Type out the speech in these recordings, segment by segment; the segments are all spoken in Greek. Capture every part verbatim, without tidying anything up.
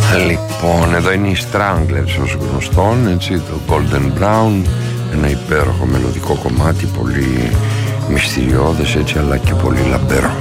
Λοιπόν, εδώ είναι οι Stranglers ως γνωστόν, έτσι, το Golden Brown, ένα υπέροχο μελωδικό κομμάτι, πολύ μυστηριώδες έτσι, αλλά και πολύ λαμπερό.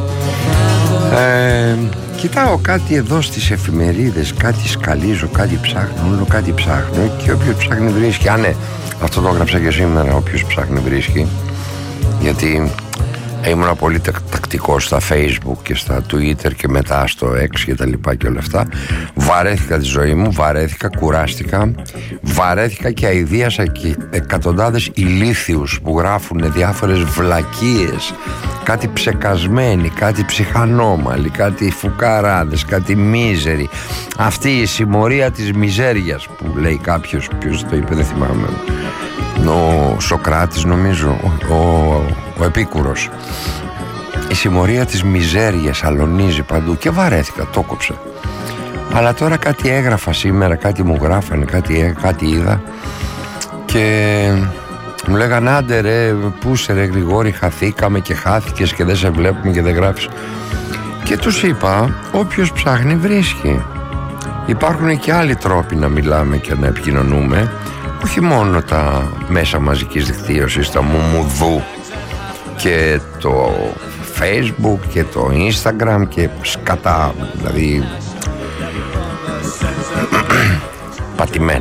Ε, κοιτάω κάτι εδώ στις εφημερίδες, κάτι σκαλίζω, κάτι ψάχνω, όλο κάτι ψάχνω και όποιος ψάχνει βρίσκει. Α, ναι, αυτό το έγραψα και σήμερα, όποιος ψάχνει βρίσκει, γιατί ήμουν πολύ τακτικός στα Facebook και στα Twitter και μετά στο X και τα λοιπά και όλα αυτά. Βαρέθηκα τη ζωή μου, βαρέθηκα, κουράστηκα, βαρέθηκα και αηδίασα και εκατοντάδες ηλίθιους που γράφουν διάφορες βλακίες, κάτι ψεκασμένοι, κάτι ψυχανόμαλοι, κάτι φουκαράδες, κάτι μίζεροι. Αυτή η συμμορία της μιζέριας που λέει κάποιος, ποιος το είπε δεν θυμάμαι, ο Σοκράτης νομίζω, ο, ο, ο Επίκουρος. Η συμμορία της μιζέριας αλωνίζει παντού και βαρέθηκα, το κόψα. Αλλά τώρα κάτι έγραφα σήμερα, κάτι μου γράφανε, κάτι, κάτι είδα και μου λέγανε άντε ρε, πού σε ρε Γρηγόρη, χαθήκαμε και χάθηκες και δεν σε βλέπουμε και δεν γράφεις. Και τους είπα, όποιος ψάχνει βρίσκει. Υπάρχουν και άλλοι τρόποι να μιλάμε και να επικοινωνούμε, όχι μόνο τα μέσα μαζικής δικτύωσης, τα μουμουδού και το Facebook και το Instagram και σκατά, δηλαδή πατημένα.